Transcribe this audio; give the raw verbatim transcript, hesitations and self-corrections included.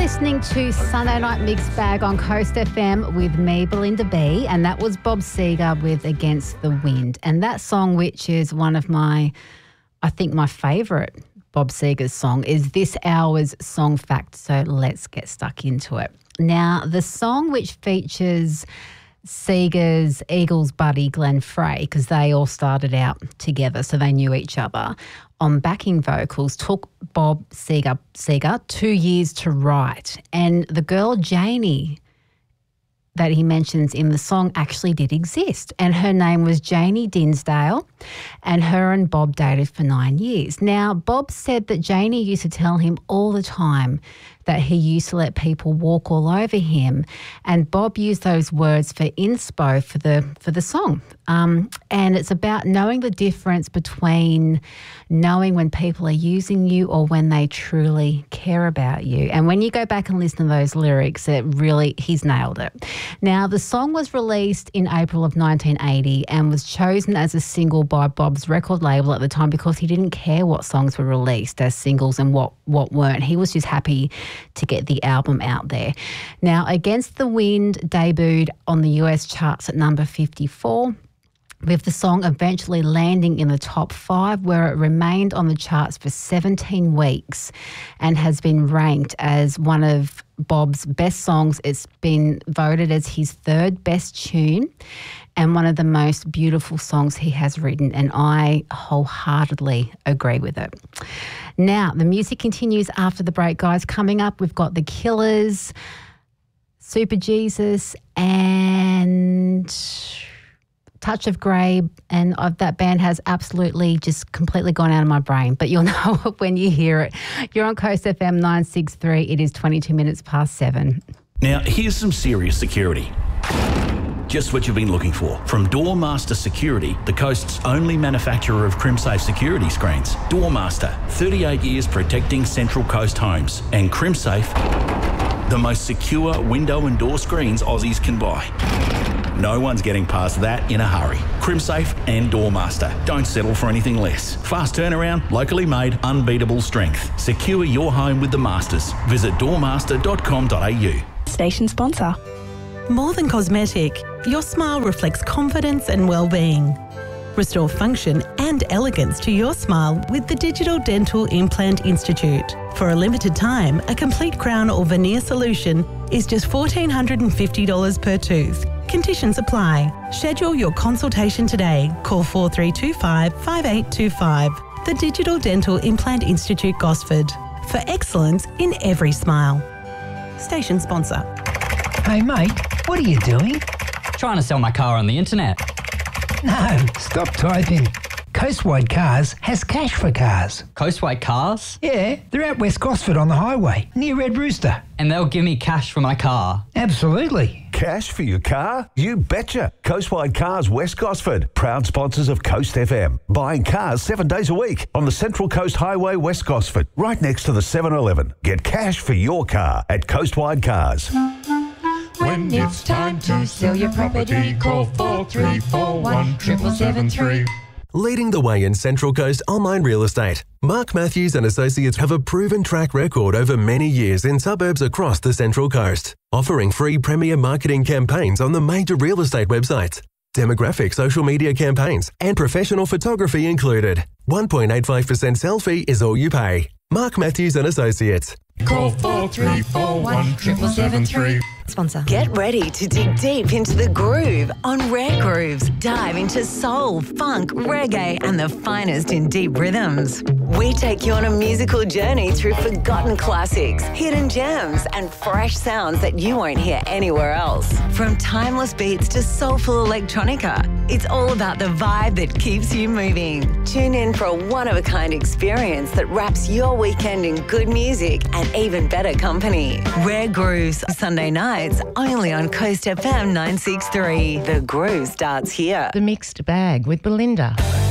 listening to Sunday Night Mixed Bag on Coast F M with me, Belinda B, and that was Bob Seger with Against the Wind. And that song, which is one of my, I think my favourite Bob Seger's song, is this hour's song fact. So let's get stuck into it. Now, the song which features Seger's Eagles buddy Glenn Frey, because they all started out together, so they knew each other, on backing vocals, took Bob Seger, Seger two years to write. And the girl Janie that he mentions in the song actually did exist, and her name was Janie Dinsdale, and her and Bob dated for nine years. Now, Bob said that Janie used to tell him all the time that he used to let people walk all over him, and Bob used those words for inspo for the for the song. Um, and it's about knowing the difference between knowing when people are using you or when they truly care about you. And when you go back and listen to those lyrics, it really, he's nailed it. Now, the song was released in April of nineteen eighty and was chosen as a single by Bob's record label at the time because he didn't care what songs were released as singles and what, what weren't. He was just happy to get the album out there. Now, Against the Wind debuted on the U S charts at number fifty-four, with the song eventually landing in the top five, where it remained on the charts for seventeen weeks and has been ranked as one of Bob's best songs. It's been voted as his third best tune and one of the most beautiful songs he has written, and I wholeheartedly agree with it. Now, the music continues after the break, guys. Coming up, we've got The Killers, Super Jesus, and Touch of Grey, and uh, that band has absolutely just completely gone out of my brain, but you'll know it when you hear it. You're on Coast F M nine sixty-three. It is twenty-two minutes past seven. Now, here's some serious security. Just what you've been looking for. From Doormaster Security, the coast's only manufacturer of CrimSafe security screens. Doormaster, thirty-eight years protecting Central Coast homes. And CrimSafe, the most secure window and door screens Aussies can buy. No one's getting past that in a hurry. CrimSafe and Doormaster. Don't settle for anything less. Fast turnaround, locally made, unbeatable strength. Secure your home with the Masters. Visit doormaster dot com dot a u. Station sponsor. More than cosmetic, your smile reflects confidence and well-being. Restore function and elegance to your smile with the Digital Dental Implant Institute. For a limited time, a complete crown or veneer solution is just one thousand four hundred fifty dollars per tooth. Conditions apply. Schedule your consultation today. Call four three two five, five eight two five. The Digital Dental Implant Institute, Gosford. For excellence in every smile. Station sponsor. Hey mate, what are you doing? Trying to sell my car on the internet. No, stop typing. Coastwide Cars has cash for cars. Coastwide Cars? Yeah, they're out West Gosford on the highway, near Red Rooster. And they'll give me cash for my car? Absolutely. Cash for your car? You betcha. Coastwide Cars West Gosford, proud sponsors of Coast F M. Buying cars seven days a week on the Central Coast Highway West Gosford, right next to the seven eleven. Get cash for your car at Coastwide Cars. When it's time to sell your property, call four three four one, seven seven three. Leading the way in Central Coast online real estate, Mark Matthews and Associates have a proven track record over many years in suburbs across the Central Coast, offering free premier marketing campaigns on the major real estate websites, demographic social media campaigns, and professional photography included. one point eight five percent sell fee is all you pay. Mark Matthews and Associates. Call four three four one, seven seven three. Sponsor. Get ready to dig deep into the groove on Rare Grooves. Dive into soul, funk, reggae, and the finest in deep rhythms. We take you on a musical journey through forgotten classics, hidden gems, and fresh sounds that you won't hear anywhere else. From timeless beats to soulful electronica, it's all about the vibe that keeps you moving. Tune in for a one-of-a-kind experience that wraps your weekend in good music and even better company. Rare Grooves, Sunday nights, only on Coast F M nine sixty-three. The groove starts here. The Mixed Bag with Belinda.